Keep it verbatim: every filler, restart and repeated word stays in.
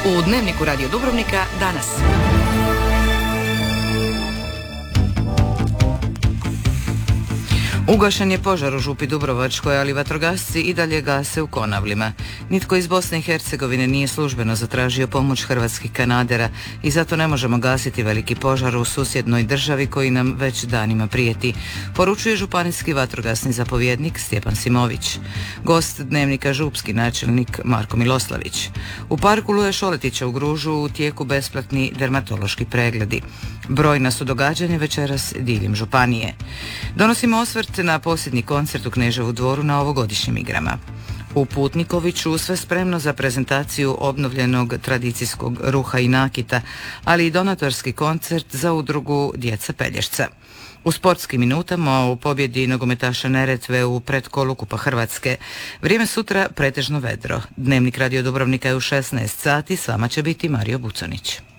U Dnevniku Radio Dubrovnika danas. Ugašen je požar u Župi Dubrovačkoj, ali vatrogasci i dalje gase u Konavlima. Nitko iz Bosne i Hercegovine nije službeno zatražio pomoć hrvatskih kanadera i zato ne možemo gasiti veliki požar u susjednoj državi koji nam već danima prijeti, poručuje županijski vatrogasni zapovjednik Stjepan Simović. Gost Dnevnika župski načelnik Marko Miloslavić. U parku Luje Šoletića u Gružu u tijeku besplatni dermatološki pregledi. Brojna su događanja večeras diljem županije. Donosimo osvrt na posljednji koncert u Kneževu dvoru na ovogodišnjim igrama. U Putnikoviću sve spremno za prezentaciju obnovljenog tradicijskog ruha i nakita, ali i donatorski koncert za udrugu Djeca Pelješca. U sportskim minutama u pobjedi nogometaša Neretve u pretkolu Kupa Hrvatske. Vrijeme sutra pretežno vedro. Dnevnik Radio Dubrovnika je u šesnaest sati, s vama će biti Mario Buconić.